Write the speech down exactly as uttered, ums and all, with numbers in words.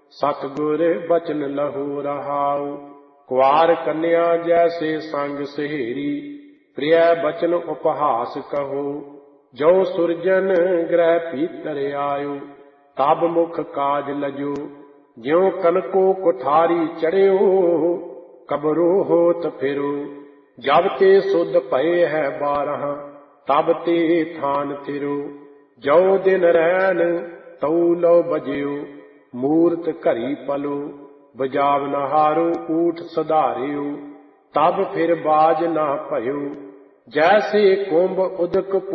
सतगुर बचन लहु रहाऊ। कुआर कन्या जैसे संग सहेरी, प्रिय बचन उपहास कहो। जो सुरजन ग्रह भीतर आयो, तब मुख काज लजो। ज्यों कनको कुठारी चढ़्यो, कबरो होत फिरो। जब ते सुध भये है बारह, तब ते थान तिरो। जो दिन रैन तऊ लो बजियो, मूरत घरी पलो। बजावन हारो ऊठ सधारियो, तब फिर बाज ना भयो। जैसे कुंभ उदक